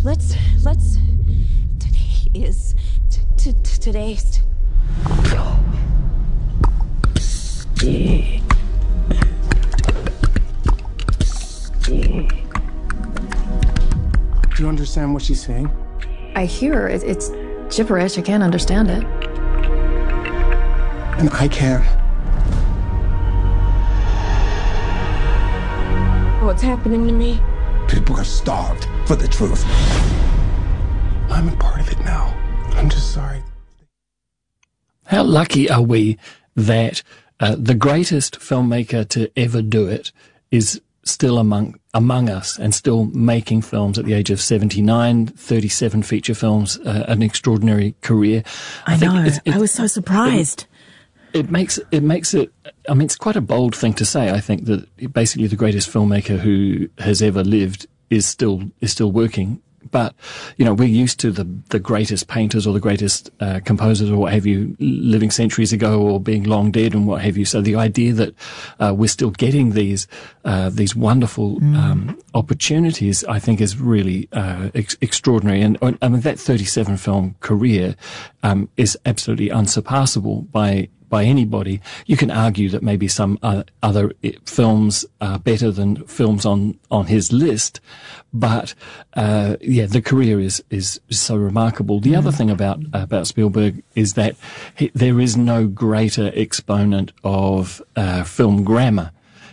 let's. Today is today's. Do you understand what she's saying? I hear it. It's gibberish. I can't understand it. And I can. What's happening to me? People are starved for the truth. I'm a part of it now. I'm just sorry. How lucky are we that the greatest filmmaker to ever do it is still among us and still making films at the age of 79, 37 feature films, an extraordinary career. I know. I was so surprised. It makes it, I mean, it's quite a bold thing to say. I think that basically the greatest filmmaker who has ever lived is still working. But, you know, we're used to the greatest painters or the greatest composers or what have you living centuries ago or being long dead and what have you. So the idea that we're still getting these wonderful opportunities, I think, is really extraordinary. And I mean, that 37 film career is absolutely unsurpassable by anybody. You can argue that maybe some other films are better than films on his list, but the career is so remarkable. The other thing about Spielberg is that there is no greater exponent of film grammar.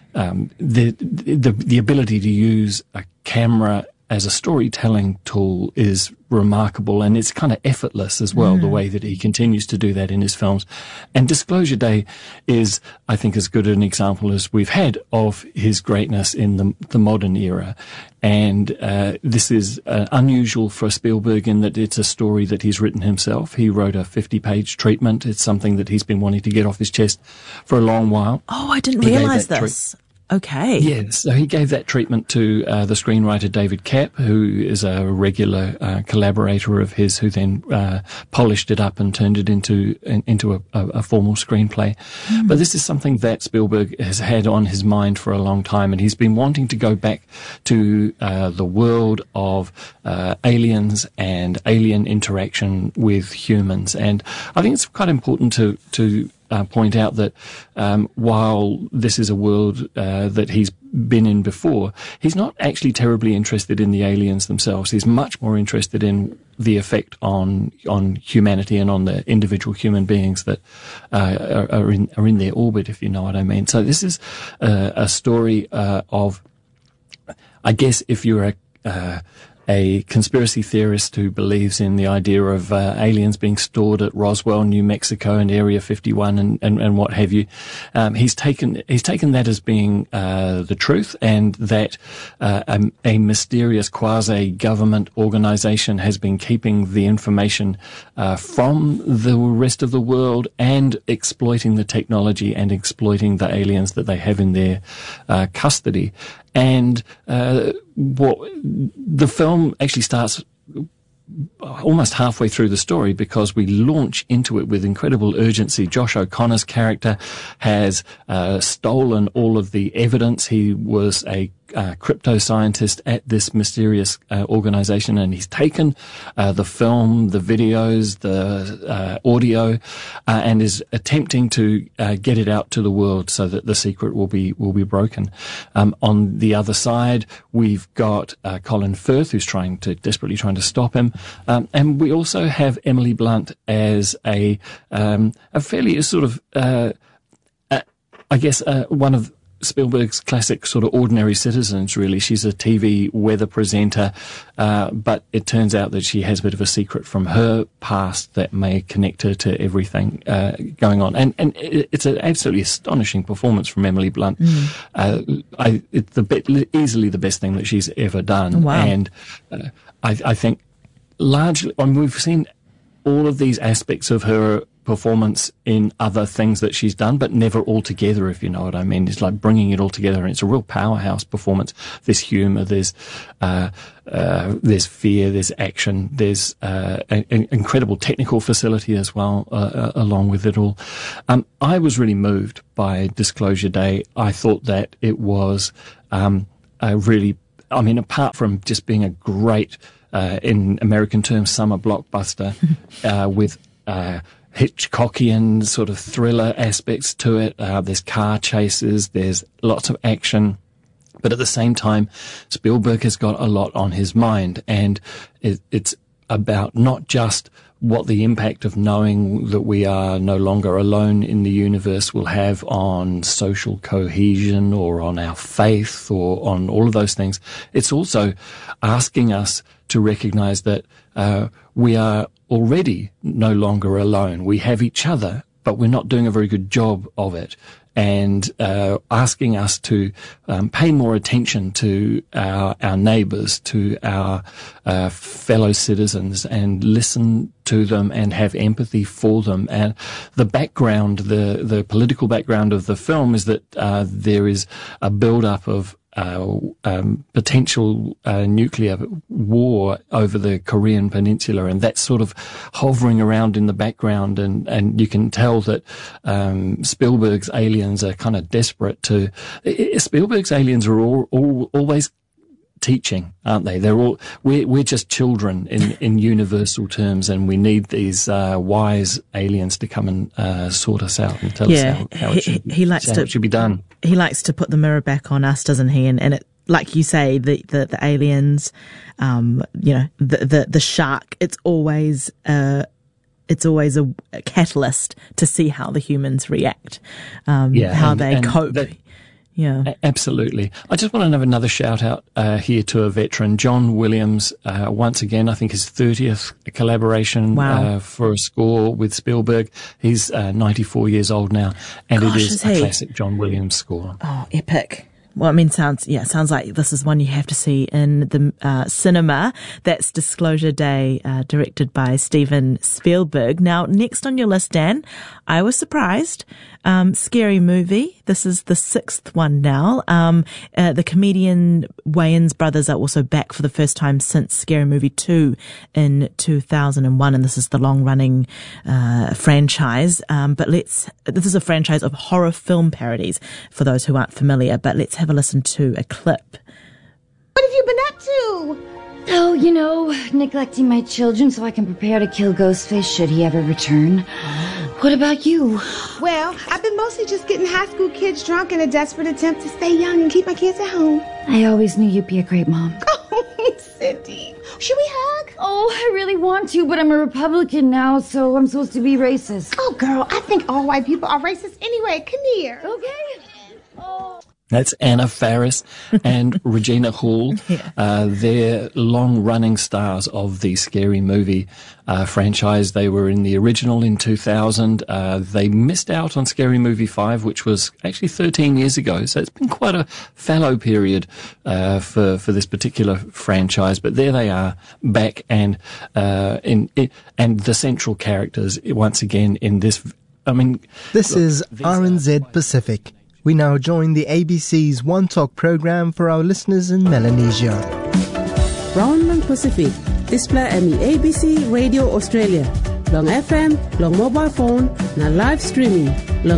The ability to use a camera as a storytelling tool is remarkable, and it's kind of effortless as well, the way that he continues to do that in his films. And Disclosure Day is, I think, as good an example as we've had of his greatness in the modern era. And this is unusual for Spielberg in that it's a story that he's written himself. He wrote a 50-page treatment. It's something that he's been wanting to get off his chest for a long while. Oh, I didn't realize this. Okay. Yes, so he gave that treatment to the screenwriter David Kapp, who is a regular collaborator of his, who then polished it up and turned it into a formal screenplay. But this is something that Spielberg has had on his mind for a long time, and he's been wanting to go back to the world of aliens and alien interaction with humans. And I think it's quite important to point out that while this is a world that he's been in before, he's not actually terribly interested in the aliens themselves. He's much more interested in the effect on humanity and on the individual human beings that are in their orbit, if you know what I mean. So this is a story of, I guess, if you're a conspiracy theorist who believes in the idea of aliens being stored at Roswell, New Mexico, and Area 51, and what have you. He's taken that as being the truth, and that a mysterious quasi-government organization has been keeping the information from the rest of the world and exploiting the technology and exploiting the aliens that they have in their custody. And what the film actually starts almost halfway through the story, because we launch into it with incredible urgency. Josh O'Connor's character has stolen all of the evidence. He was a crypto scientist at this mysterious organization, and he's taken the film, the videos, the audio, and is attempting to get it out to the world so that the secret will be broken. On the other side, we've got Colin Firth, who's desperately trying to stop him, and we also have Emily Blunt as a fairly sort of I guess one of Spielberg's classic sort of ordinary citizens, really. She's a TV weather presenter, but it turns out that she has a bit of a secret from her past that may connect her to everything going on. And it's an absolutely astonishing performance from Emily Blunt. It's easily the best thing that she's ever done. Wow. And I think largely, we've seen all of these aspects of her performance in other things that she's done, but never all together, if you know what I mean. It's like bringing it all together, and it's a real powerhouse performance. There's humor, there's fear, there's action, there's an incredible technical facility as well, along with it all. I was really moved by Disclosure Day. I thought that it was a really I mean, apart from just being a great, in American terms, summer blockbuster, with Hitchcockian sort of thriller aspects to it. There's car chases, there's lots of action. But at the same time, Spielberg has got a lot on his mind, and it's about not just what the impact of knowing that we are no longer alone in the universe will have on social cohesion or on our faith or on all of those things. It's also asking us to recognize that we are already no longer alone. We have each other, but we're not doing a very good job of it. And asking us to pay more attention to our neighbours, to our fellow citizens, and listen to them and have empathy for them. And the background, the political background of the film is that there is a build-up of potential nuclear war over the Korean Peninsula, and that's sort of hovering around in the background, and you can tell that Spielberg's aliens are kind of desperate to. Spielberg's aliens are always teaching, aren't they? We're just children in universal terms, and we need these wise aliens to come and sort us out and tell us how it should be done. He likes to put the mirror back on us, doesn't he? And it, like you say, the aliens, the shark. It's always a catalyst to see how the humans react, how they cope. Yeah, absolutely. I just want to have another shout out here to a veteran, John Williams. Once again, I think his 30th collaboration for a score with Spielberg. He's 94 years old now, and it is a classic John Williams score. Oh, epic. Well, I mean, sounds like this is one you have to see in the cinema. That's Disclosure Day, directed by Steven Spielberg. Now, next on your list, Dan, I was surprised. Scary Movie. This is the 6th one now. The comedian Wayans brothers are also back for the first time since Scary Movie 2 in 2001, and this is the long-running franchise. But this is a franchise of horror film parodies, for those who aren't familiar. But let's have a listen to a clip. What have you been up to? Oh, neglecting my children so I can prepare to kill Ghostface should he ever return. What about you? Well, I've been mostly just getting high school kids drunk in a desperate attempt to stay young and keep my kids at home. I always knew you'd be a great mom. Oh, Cindy. Should we hug? Oh, I really want to, but I'm a Republican now, so I'm supposed to be racist. Oh, girl, I think all white people are racist anyway. Come here. Okay. Oh. That's Anna Faris and Regina Hall. They're long-running stars of the Scary Movie franchise. They were in the original in 2000. They missed out on Scary Movie 5, which was actually 13 years ago. So it's been quite a fallow period for this particular franchise. But there they are, back, and and the central characters once again in this. I mean, this is RNZ Pacific. We now join the ABC's One Talk program for our listeners in Melanesia. Brownland Pacific, display ami ABC Radio Australia. Long FM, long mobile phone, na live streaming. Long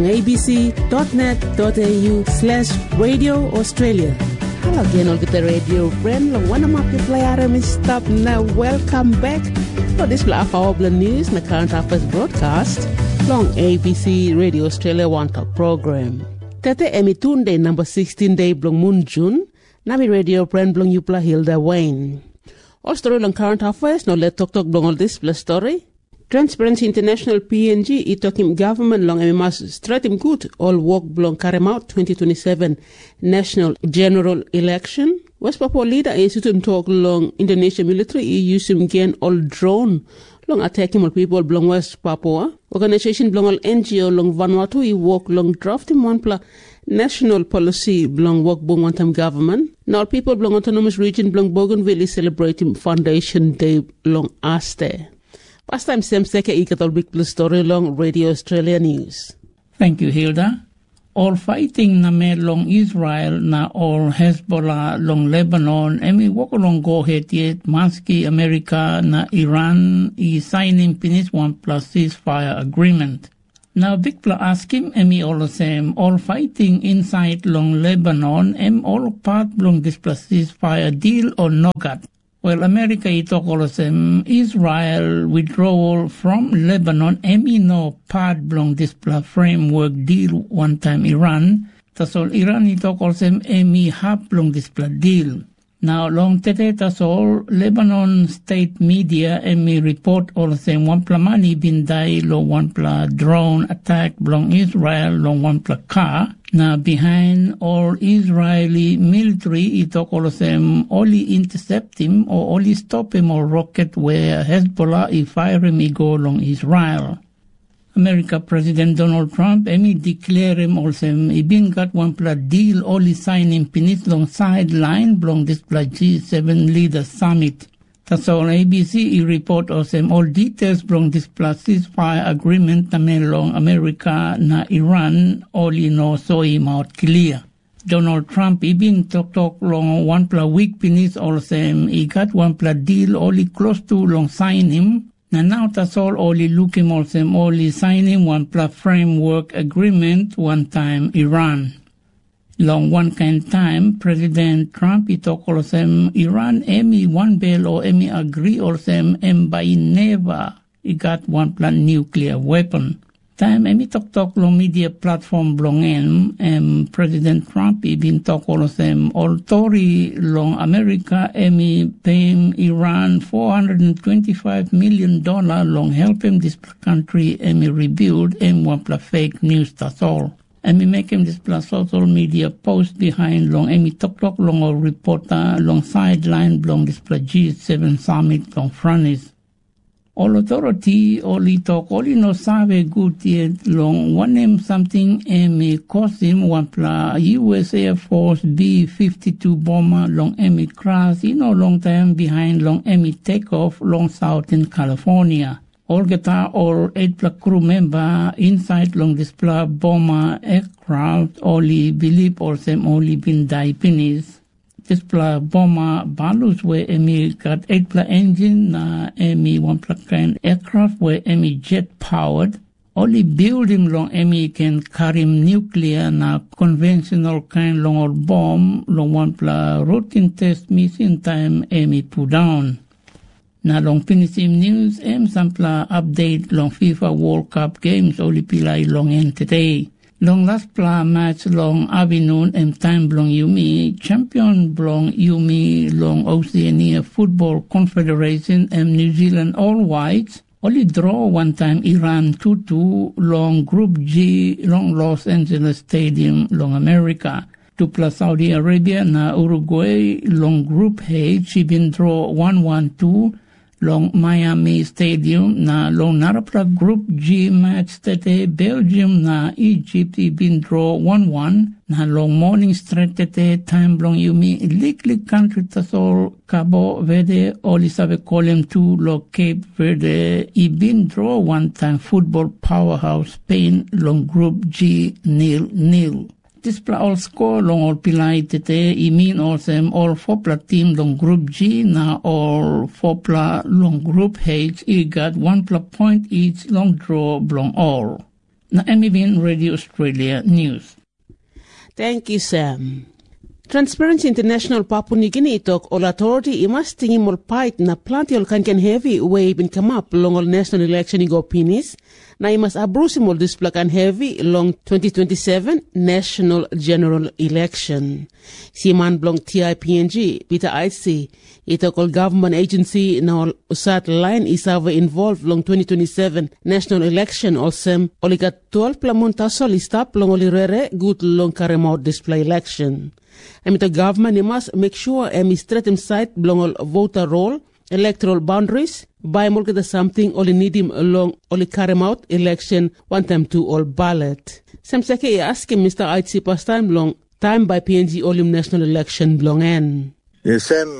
abc.net.au/Radio Australia. Hello again, all the radio friend. Long one of my player stop now. Welcome back. For this of our news na current affairs broadcast. Long ABC Radio Australia One Talk program. Tete Emitunde number 16 day blong moon June. Nami radio friend blong Yupla Hilda Wayne. All story long current affairs. No let talk blong all this plus story. Transparency International PNG itokim government long emimas stratim good all work blong carry out 2027 national general election. West Papua leader institute talk long Indonesian military using gain all drone long attacking all people blong West Papua. Organization blong all NGO long Vanuatu work long drafting one pla national policy blong work bong one time government. Now people blong autonomous region blong Bougainville is celebrating Foundation Day long Aste. Past time Sam Seke ikatal big plus story long Radio Australia News. Thank you, Hilda. All fighting na me long Israel na all Hezbollah long Lebanon emi wako long go ahead yet maski America na Iran I signing finish 1+ ceasefire agreement. Now, Bikpla ask him, emi all fighting inside long Lebanon, all part long this ceasefire deal or nogat. Well, America itok Israel withdrawal from Lebanon, no part long this framework deal one time Iran. Tasol Iran itok hap long this deal. Now, long tete tasol Lebanon state media report one money bin die lo one drone attack long Israel long one car. Now, behind all Israeli military itok only intercept him or only stop him or rocket where Hezbollah fire him go long Israel. America President Donald Trump declare him also been got one deal only sign him pinis long sideline blong this G7 leader summit. That's all ABC report also all details blong this ceasefire agreement long America na Iran only no so him out clear. Donald Trump been talk long one week pinis also he got one deal only close to long sign him. Now that's all only looking also only signing one framework agreement one time Iran. Long one kind time President Trump talk also Iran one bill or agree also by never he got one nuclear weapon. Time talk long media platform belong President Trump been talk also all Tory long America paying Iran $425 million long help him this country rebuild one fake news that's all. Make him this social media post behind long talk long or reporter long sideline long this G7 summit long frontis. All authority only talk only no sabe good yet long one name something cost him one US Air Force B-52 bomber long crash long time behind long takeoff long Southern California. All guitar or 8 crew member inside long this bomber aircraft only believe or them only been die pinis. This bomber balus where got 8 engine na one kind aircraft where jet powered. Only build him long can carry him nuclear na conventional kind long old bomb long one routine test missing time put down. Na long finish him news sampla update long FIFA World Cup games only pilai long end today. Long last match long afternoon time blong Yumi champion blong Yumi long Oceania Football Confederation New Zealand All Whites only draw one time Iran 2-2 long Group G long Los Angeles Stadium long America. 2+ Saudi Arabia na Uruguay long Group H been draw 1-1-2 long Miami Stadium na long narapla Group G match tete Belgium na Egypt been draw 1-1 na long morning straight tete time long Yumi likely country tasol Cabo Verde oli sabe column 2 lo Cape Verde been draw one time football powerhouse Spain long Group G 0-0. This all score long all pilai tete mean also all 4 team long Group G na all 4 long Group H got 1 point each long draw long all. Na MBN Radio Australia News. Thank you, Sam. Transparency International Papua New Guinea talk all authority must think more fight na plenty all can heavy way been come up long all national election go pinis. Na imas abrusimol display can heavy long 2027 national general election. Siman blong TIPNG Peter IC ito all government agency na usat line isava involved long 2027 national election also oligat 12 plamunta solistap long olirere good long karemot display election. The government must make sure straight side belong voter roll, electoral boundaries, by more get something only need him along only carry out election one time to all ballot. Some seke ask him Mr. ITC past time long time by PNG Olim national election belong in. Yes, Sam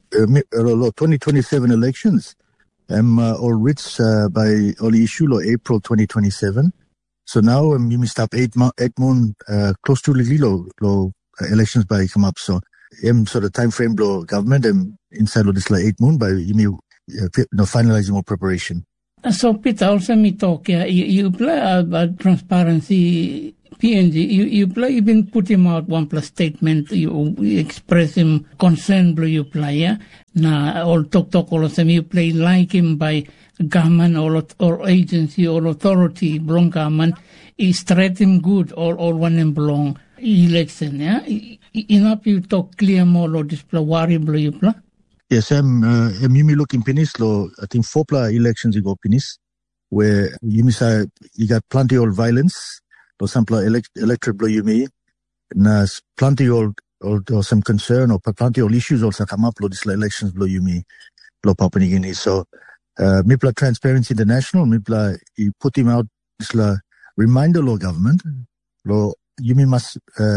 2027 elections all reached by only issue April 2027. So now you must stop 8 months close to low elections by come up, so sort of time frame blow government inside of this 8 months by finalizing more preparation. So Peter, also me talk, you play about transparency, PNG, you play even put him out one plus statement, you express him concern blue you play, yeah? Na all talk all of them, you play like him by government or agency or authority, belong government, is treat him good or one him belong election, yeah? Enough you talk clear more or display worry blue you play? Yes, you look in Pinis, I think 4 elections you go Pinis, where you got plenty of violence, or some electorate blow you me, and plenty or some concern or plenty of issues also come up, this elections blow you me, blow Papua New Guinea. So, Mipla Transparency International, Mipla, you put him out, this reminder law government, law, you must,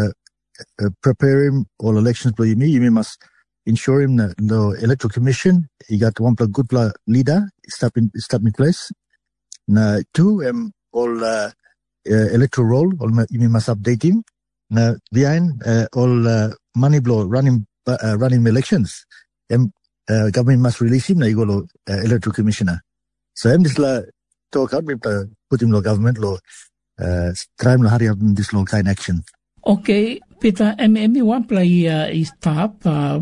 prepare him all elections blow you me, you must ensure him the electoral commission, he got one good leader, step in place. Now, 2, all, electoral roll, you must update him. Now, behind all money blow running elections, government must release him. Now you go to electoral commissioner. So this talk out, put him to government law. Try to hurry up this law kind action. Okay, Peter, one player is top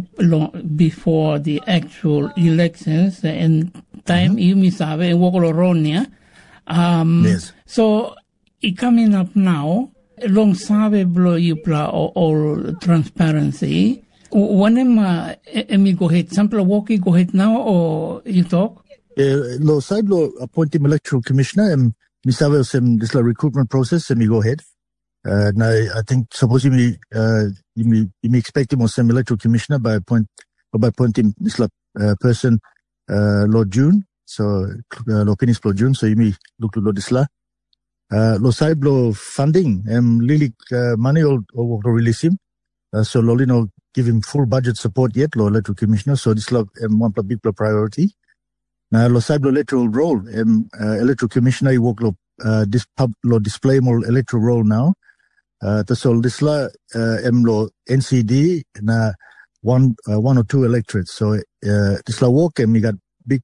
before the actual elections and time you miss and walk around here. Yes. So it coming up now, long sabe blow you or transparency. When am go ahead, sample walkie go ahead now or you talk? Lo side lo appoint him electoral commissioner and misave some this recruitment process and go ahead. Now I think suppose you may expect him or some electoral commissioner by appointing this person Lord June. So lo finish Lord June, so you may look to Lord Isla. Lo side lo funding really money or release him. So Lolino give him full budget support yet, lo electoral commissioner. So this one big priority. Now lo side lo electoral role, electoral commissioner you work lo display more electoral role now. So this lo NCD na one or two electorates. So this lo work we got big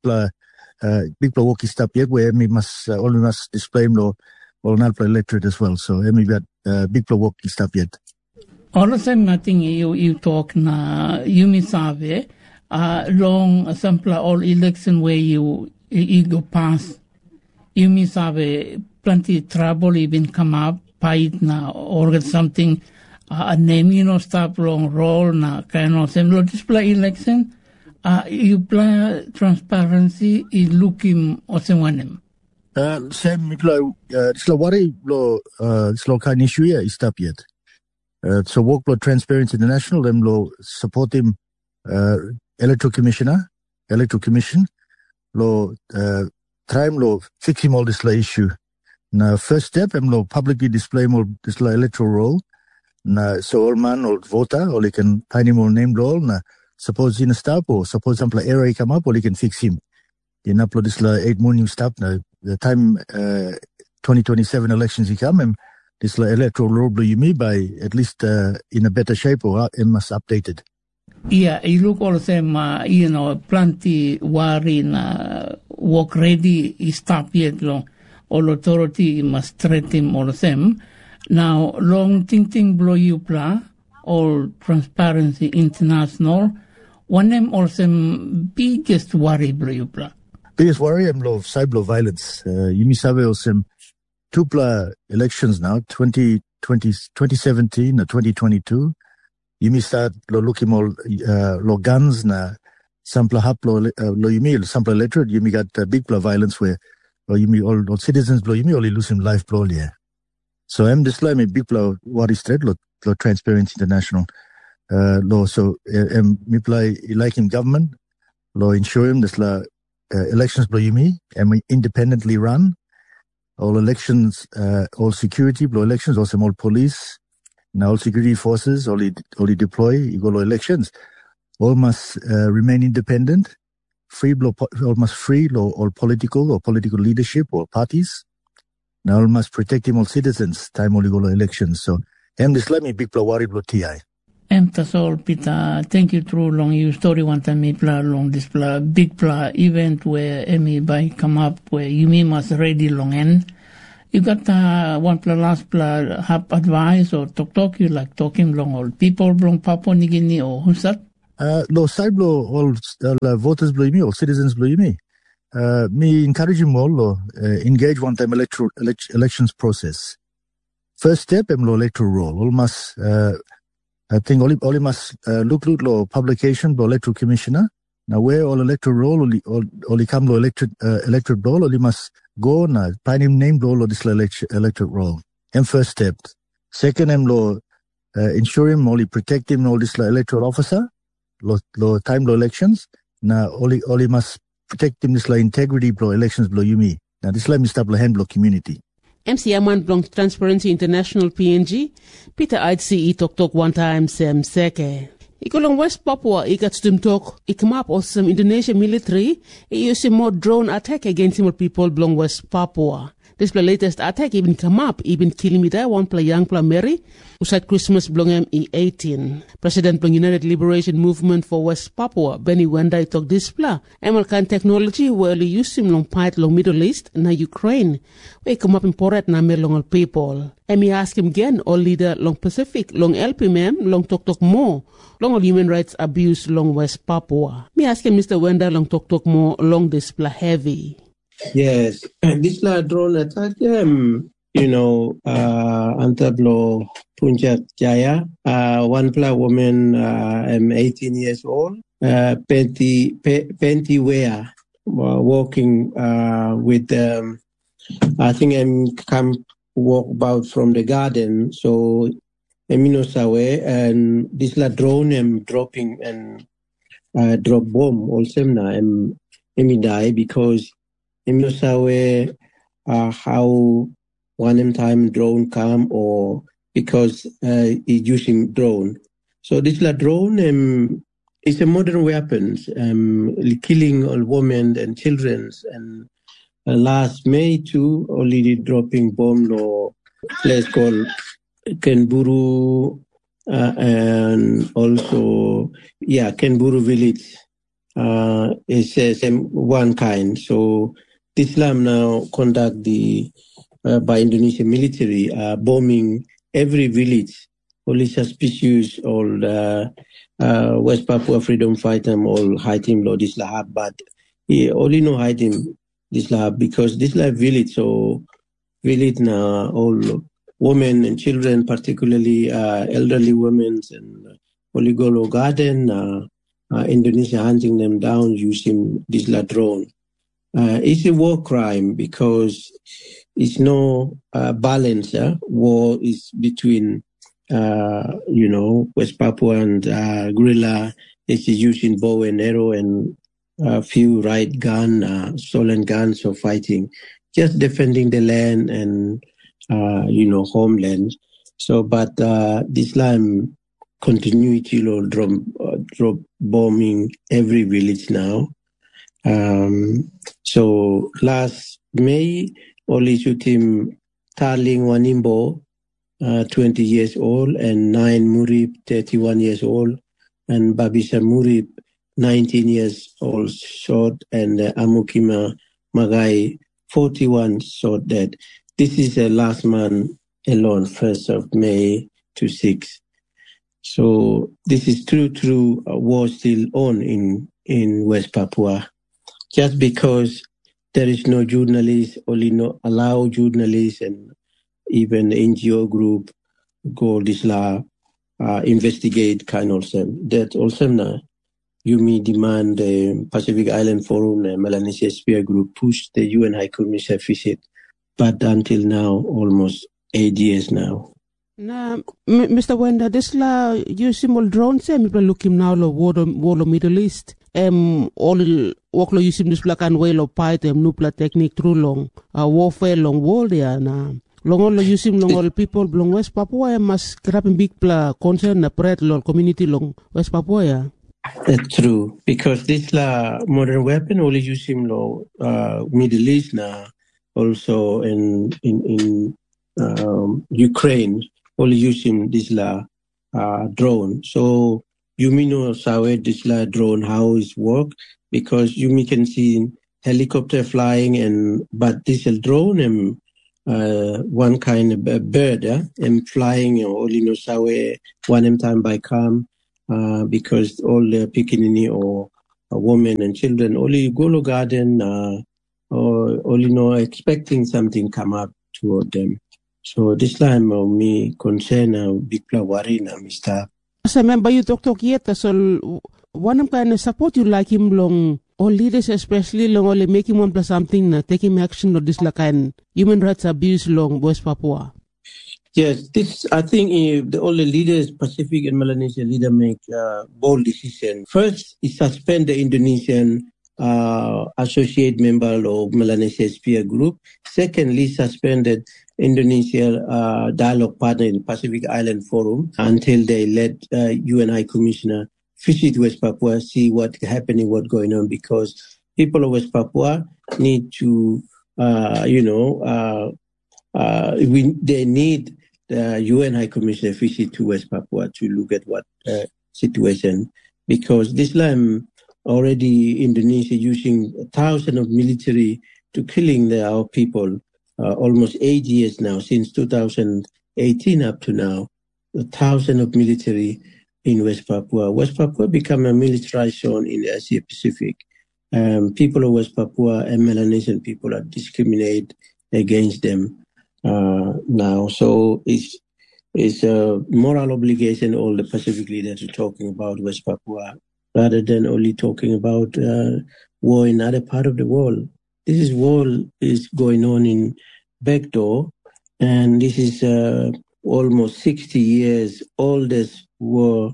work step yet where we must only must display lo not electorate as well. So we got big work step yet. All of them, I think you talk na Yumi Save, long sample all election where you go pass. Yumi Save plenty trouble even come up, fight na or something, a name stop long roll na kind of same display election. You play transparency is looking or someone. Same it's worry it's kind issue here is stop yet. So work for Transparency International, them lo support him electoral commission, lo try him lo fix him all this issue. Now first step, lo publicly display more this electoral roll. Now so all man or voter or he can find him or name roll. Now suppose in a stop or suppose some error he come up or he can fix him. He upload this 8 morning stop. Now the time 2027 elections he come this electoral roll you me by at least in a better shape or it must updated. Yeah, you look all the same, plenty worry work ready stop yet long. All authority must treat him all the same. Now, long thing blow you pla, all Transparency International, one name also biggest worry blow you pla. Biggest worry I'm of cyber violence. You miss some 2 elections now, 2017 or 2022. You may start looking more guns na sample hap lo you may sample electorate. You may got big violence where you may all citizens you may only lose him life yeah. So I'm just like me big what is threat lo Transparency International. So me play like him government lo ensure him this elections you may and we independently run. All elections, all security, blow elections, also all police, now all security forces, all deploy, you go to elections. All must remain independent, all must free, all political leadership or parties. Now all must protect all citizens, time only go to elections. So, and this let me big blow worry blow TI. Tasol Pita, thank you through long you story one time me pla long this pla big pla event where Emmy by come up where you mean must ready long end. You got one pla last pla have advice or talk you like talking long old people long Papua New Guinea or who's that? Lo side blow all voters blow me or citizens blow me. Me encourage them all engage one time elections process. First step lo electoral roll. All must I think all must look lo publication lo electoral commissioner. Now where all electoral roll all come lo electorate roll all must go na find him name lo this electorate roll. And first step. Second lo ensure him only protect him all this electoral officer lo time lo elections. Now all must protect him this integrity lo elections lo you me. Now this me stop lo hand lo community. MC Aman belong to Transparency International PNG. Peter ICE talk one time Sam Seke. Ikolong West Papua ikat stum talk come up or some Indonesian military use more drone attack against more people belong West Papua. This the latest attack even come up even killing me there one play young play Mary who said Christmas belong ME18. President belong United Liberation Movement for West Papua Benny Wendai talk this pla American technology where they use him long pipe long Middle East na Ukraine where come up important na long all people. And me ask him again all leader long Pacific long LPMM long talk more long all human rights abuse long West Papua. Me ask him Mr. Wendai long talk more long this pla heavy. Yes, this drone attack, Antablo Puncak Jaya, one woman, 18 years old, Penti Wea, walking with, I think I'm come walk about from the garden, so Emino Sawe, and this drone dropping and drop bomb also na Emi die because Emino Sawe how one time drone come or because he's using drone. So this drone is a modern weapons, killing all women and children. And last May too, already dropping bomb or place called Kenburu and also Kenburu village is one kind. So Islam now conduct the by Indonesian military bombing every village, only suspicious all West Papua freedom fighter all hiding lo this lahab, but he only know hiding this lahab because this lahab village so village now all women and children, particularly elderly women and Oligolo garden Indonesia hunting them down using this drone. It's a war crime because it's no balance. War is between, West Papua and guerrilla. It's using bow and arrow and a few right gun, stolen guns for fighting, just defending the land and, homeland. So, but this Islam continuity drop bombing every village now. So last May, only shoot him Tarling Wanimbo, 20 years old, and 9 Murib, 31 years old, and Babisa Murib, 19 years old, shot, and Amukima Magai, 41 shot dead. This is the last month alone, 1st of May to 6. So this is true war still on in West Papua. Just because there is no journalists, only no allow journalists and even NGO group go this investigate kind of them. That also now you may demand the Pacific Island Forum, the Melanesia Sphere group push the UN High Commissioner visit, but until now almost 8 years now. Na Mr. Wenda, this you simple drone say people look him now lo war Middle East. All work lo use him this black and way lo fight nuclear technique through long warfare long war there na long all lo use him long all people long West Papua must grab a big concern na spread long community long West Papua yeah. That's true because this modern weapon only use him lo Middle East na also in Ukraine only use him this drone. So you may know Sawe Disla drone how it work, because you can see helicopter flying but this drone and one kind of bird and flying only know Sawe one time by come because all the Pekingese or women and children only go to garden or only know expecting something come up toward them. So this time me concern big worry na Mr. So remember you talk yet so one kind of support you like him long or leaders especially long only make him one plus something na taking action on this like kind human rights abuse long West Papua. Yes, this I think all the leaders, Pacific and Melanesia leader, make bold decision. First, is suspend the Indonesian associate member of Melanesia Spear Group. Secondly, suspended Indonesia dialogue partner in the Pacific Island Forum until they let UN High Commissioner visit West Papua, see what's happening, what's going on, because people of West Papua need to, they need the UN High Commissioner visit to West Papua to look at what situation, because this time already Indonesia using thousands of military to killing our people, almost 8 years now, since 2018 up to now, 1,000 of military in West Papua. West Papua become a militarized zone in the Asia Pacific. People of West Papua and Melanesian people are discriminated against them now. So it's a moral obligation all the Pacific leaders are talking about West Papua, rather than only talking about war in other part of the world. This war is going on in backdoor, and this is almost 60 years oldest war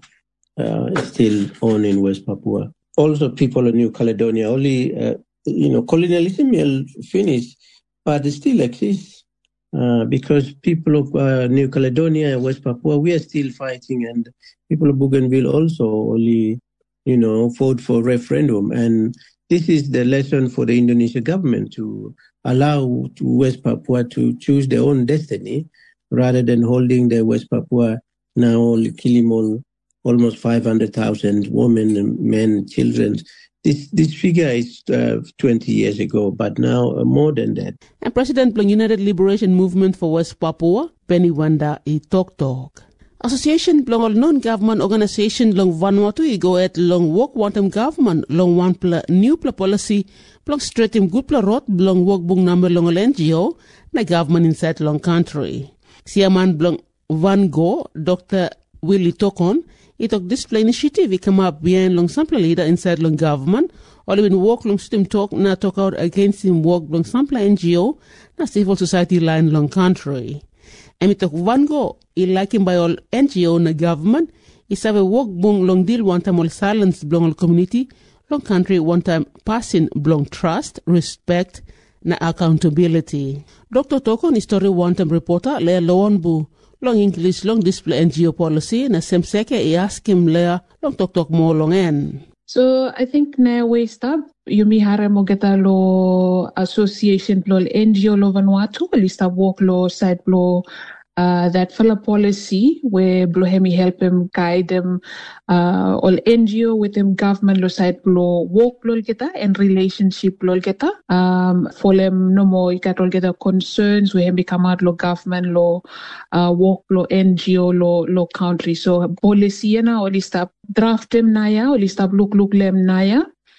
still on in West Papua. Also, people of New Caledonia only, colonialism will finish, but it still exists because people of New Caledonia and West Papua, we are still fighting, and people of Bougainville also only, fought for referendum. And this is the lesson for the Indonesian government to allow to West Papua to choose their own destiny rather than holding the West Papua now killing almost 500,000 women, and men, children. This figure is 20 years ago, but now more than that. And President Blong United Liberation Movement for West Papua, Penny Wanda I Talk. Association Blong non-government organization Long Vanuatu I go at Long Walk Wantem government Long One new policy Blong straighten good road Blong Walk Bung number Long NGO na government inside Long country. Siaman Blong Van Go Dr. Willie Tokon I talk display initiative I come up behind Long sample leader inside Long government or even walk Long system talk na talk out against him walk Long sample NGO na civil society line Long country. And we talk Van Go I like him by all NGO na government I have a walk bung Long deal one time all silence Blong all community Long country one time passing Blong trust, respect na accountability. Dr. Tokon story one time reporter Lea Lowanbu Long English long display NGO policy na semseke I ask him Lea long talk more long en. So I think na we stop yumi hara mo geta lo association lo NGO lo Vanuatu li stop walk lo side lo that fella policy where Blohemi help him guide them all NGO with them government lo side lo walk lo geta and relationship lo geta for them no more got all geta concerns where him become out lo government lo walk lo NGO lo country. So policy na only stop draft them naya only stop look them naya.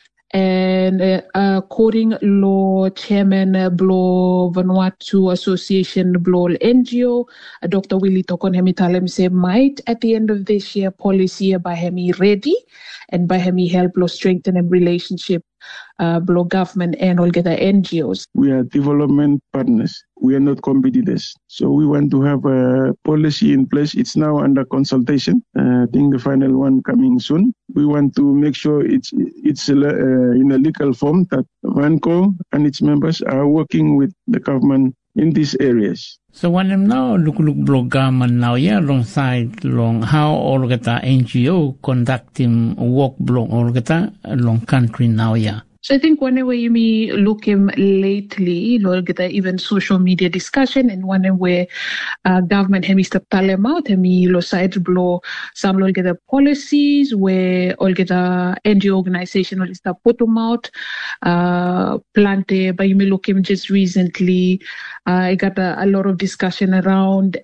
And according law chairman Blo Vanuatu Association Blo NGO, Dr. Willie Tokon Hemitalem say might at the end of this year policy by Hemi ready and by Hemi help Blo strengthen a relationship Blo government and all get the NGOs. We are development partners. We are not competitors. So we want to have a policy in place. It's now under consultation. I think the final one coming soon. We want to make sure it's in a legal form that VANCO and its members are working with the government in these areas. So when I'm now look government now alongside long how all get NGO conducting work blog all get long country now So I think whenever you may look him lately, get even social media discussion, and whenever government hemi step talem out, hemi lo side blow some lo get the policies where all get the NGO organization will start put them out. Plante, but you may look him just recently. I got a lot of discussion around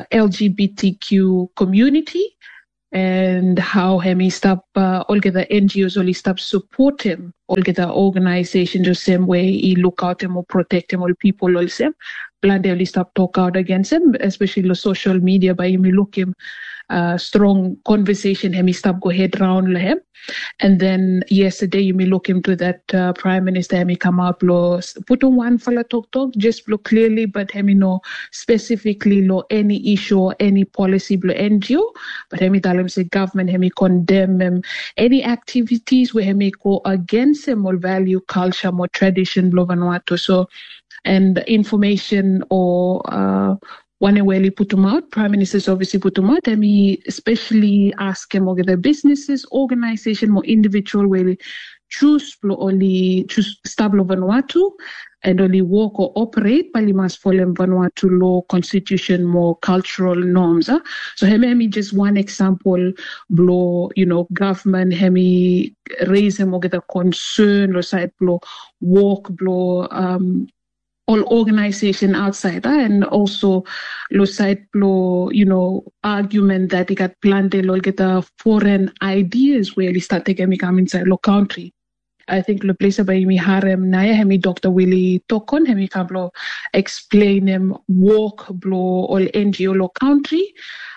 LGBTQ community. And how hemi stop all get the NGOs only stop support him, all get the organization the same way he look out him or protect him, all people all same. Plan they only stop talk out against him, especially the social media by him look him strong conversation hemi stop go head round him. And then yesterday you may look into that Prime Minister hemi come out lo put on one fella talk just look clearly, but hemi no specifically lo any issue or any policy blo NGO, but hemi tell him say government hemi condemn him any activities where hemi go against him or value culture more tradition blo Vanuatu. So and information or when we put them out, Prime Minister's obviously put them out, and we especially ask them whether businesses, organization, more individual will choose stable Vanuatu and only work or operate, but must follow Vanuatu law, constitution, more cultural norms. So hemi just one example, blow, government, hemi raise him or get a concern or side blow, work, blow, all organization outside and also lo side blow, argument that they got planned or get foreign ideas where they start taking come inside lo country. I think lo place by me harem na hemi Dr. Willie Tokon hemi kablo explain him work blow all NGO lo country,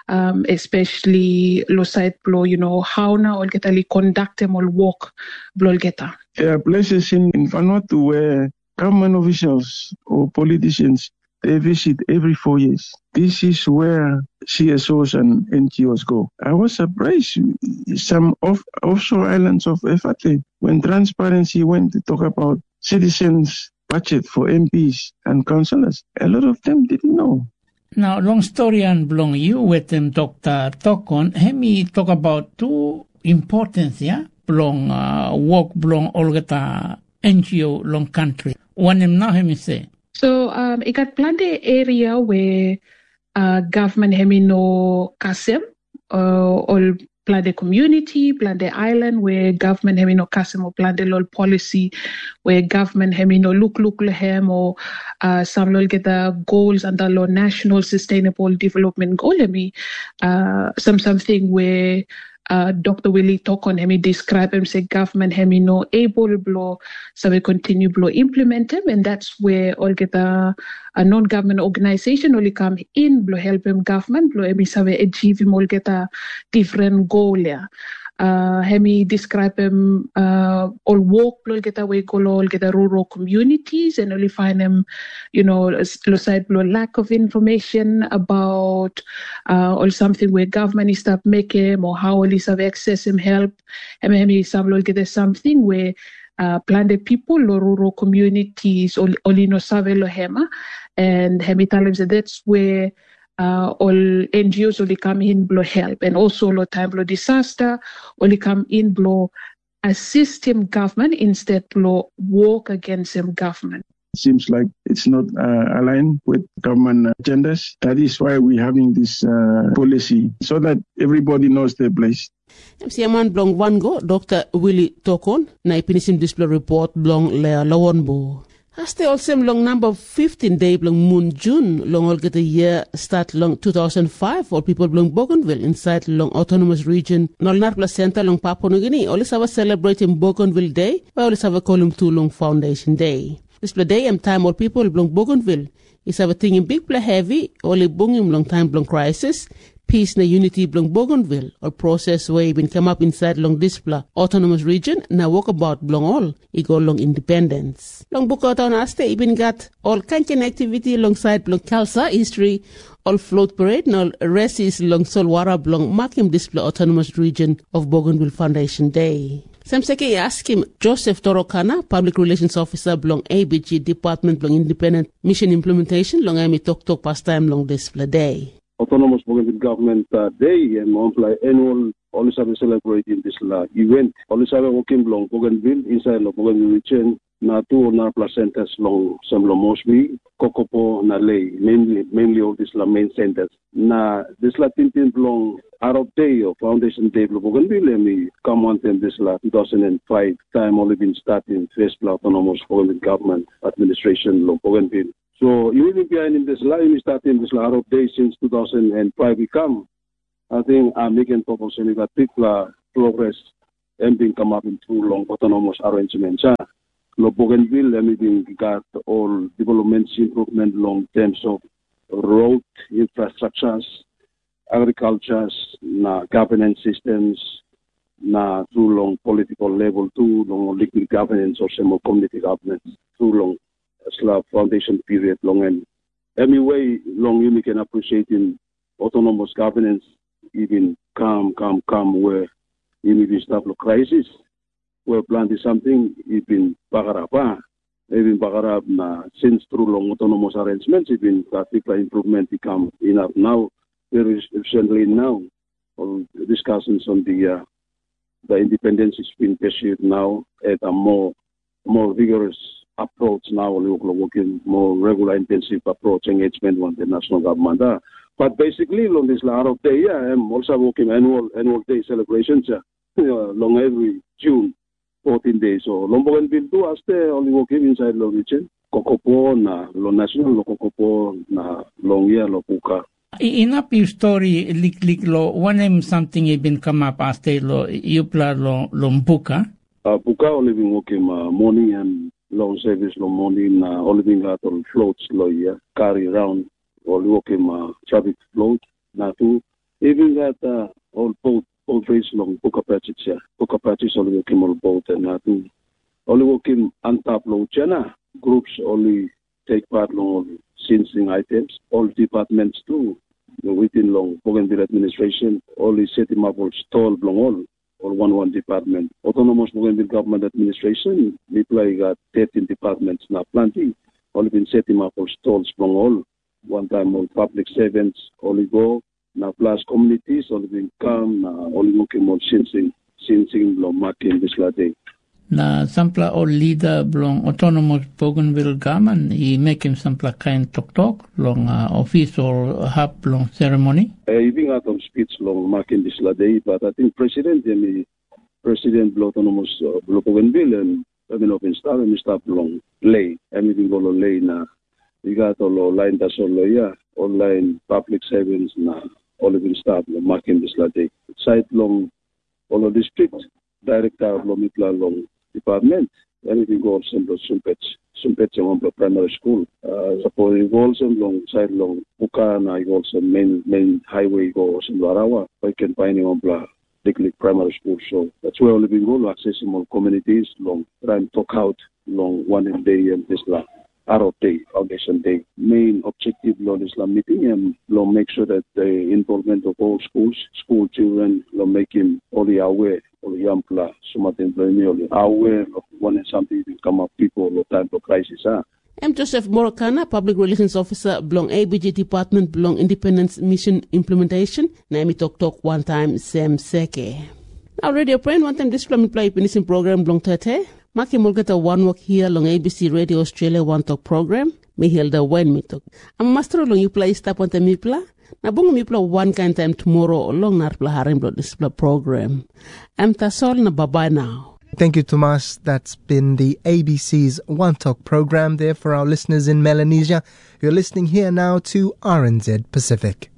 especially lo side blow, how now all get ali conduct them all work blow geta. There are places in Vanuatu where government officials or politicians, they visit every 4 years. This is where CSOs and NGOs go. I was surprised some offshore islands of Efate, when Transparency went to talk about citizens' budget for MPs and councillors, a lot of them didn't know. Now, long story and belong you with them, Dr. Tokon. Let me talk about two importance, belong work, belong all the NGO long country. One them now, let me say. So, it got plenty area where government hemi no kasem, or plan the community, plan the island where government hemi no kasem or plan the law policy where government hemi no look lehem or some law get the goals under law national sustainable development goal hemi something where Dr. Willie Tokon hemi describe him say government hemi no able blow so we continue blow implement him, and that's where all get a non-government organization only come in blow help him government blow hemi so we achieve him all get a different goal hemi describe him all work blow get away all get a rural communities and only find him side blow lack of information about or something where government is start making or how only have access him help hemi some get something where plan the people or rural communities only no save lo hema, and hemi tell him that's where all NGOs only come in blow help, and also lo time blow disaster only come in blow assist him government instead blow work against him government. It seems like it's not aligned with government agendas. That is why we're having this policy, so that everybody knows their place. Siaman blong wango Dr. Willie Tokon na ipinisim display report blong lea lawonbo. Haste also long number 15 day long moon June long all get a year start long 2005 all people long Bougainville inside long autonomous region Nolnar Placenta long Papua New Guinea always have a celebrating Bougainville Day but always have a column 2 long Foundation Day. This day and time all people long Bougainville is have a thing in big play heavy only bunging long time long crisis peace na unity blong Bougainville or process where been come up inside long display autonomous region na walkabout blong all go long independence long book out on aste even got all kanchen activity alongside blong Khalsa history all float parade and all rest is long Solwara blong marking display autonomous region of Bougainville Foundation Day. Samseke ask him Joseph Torokana, Public Relations Officer belong ABG Department belong Independent Mission Implementation long Ami Tok pastime long display day. Autonomous Bougainville Government Day and annual always have celebrating this event. Always have working long Bougainville, inside of Bougainville region, na 2 or na placentas long Semlo Mosby, Kokopo, na Ley, mainly all these main centers. Na this tintin long Arab Day or Foundation Day of Bougainville, and we come on them this 2005 time only been starting first autonomous Bougainville government administration of Bougainville. So even behind this line, we starting this Arab Day since 2005 we come. I think I'm making proposal that people progress and being come up into long autonomous arrangements. Bougainville, everything got all developments, improvement long terms of road infrastructures, agricultures, na governance systems, na through long political level, too long liquid governance or some community governance, through long foundation period long and anyway long you can appreciate in autonomous governance even come where you may stop the crisis. Where planting something, even Bagarapa, since through long autonomous arrangements, even particular improvement become enough now. Very recently now, all discussions on the independence is being pursued now at a more vigorous approach now. We're working more regular, intensive approach engagement with the national government. But basically, on this Arab Day, I'm also working annual day celebrations long every June. 14 days. So, Bougainville too, as they only working inside the region. Kokopo na lo national lo Kokopo na long year lo Puka. In up your story, lik lo one something you been come up as they lo you plan lo Puka. Puka only been working morning and long service lo morning na only been got on floats lo yeah carry around only working traffic float na too even got all boat. All race long Puka patches only working on boat and nothing. Only working on top low channel. Groups only take part long sensing items. All departments too. Within long Bougainville administration only setting up all stall long all one department. Autonomous Bougainville government administration we play got 13 departments now plenty. Only been setting up all stalls long all. One time all public servants only go. Na plus communities only been come only working on sensing long marking this day. Na sampla or leader belong autonomous Bougainville government he making sampla kind talk long office or hub long ceremony. Even out of speech long marking this day, but I think president autonomous Bougainville and staff long lay everything go lay na. We got all line that's all online public servants na. All of them staff marking this day. Side long all of district director of Lomipla long department. Anything goes in the Sumpet primary school. Suppose it goes in long side long Puka na it goes main highway goes in Larawa. I can find him on Dicklick primary school. So that's where all of them go accessing all communities long try and talk out long one day and this Arab Day, Foundation Day. Main objective of Islam meeting and make sure that the involvement of all school children, making all the aware, all the young people, aware of when something will come up people all time of crisis. I'm Joseph Morokana, Public Relations Officer, belong ABG Department, belong Independence Mission Implementation. Naimi Talk one time, Sam Seke. Now, Radio Brain, one time this plan play finishing program, belong Tate. Maki mulgata one work here long ABC Radio Australia One Talk program. Me hilda when me talk. I'm master long you play stop on the mipla. Na bungo mipla one kind time tomorrow long narpla harim blood display program. I'm tasol na bye now. Thank you, Tomas. That's been the ABC's One Talk program there for our listeners in Melanesia. You're listening here now to RNZ Pacific.